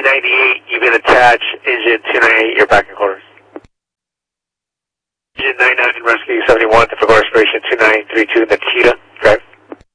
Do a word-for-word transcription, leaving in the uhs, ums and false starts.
ninety-eight, you've been attached, engine two ninety-eight, you're back in quarters. Engine ninety-nine, rescue seventy-one, difficult respiration two nine three two,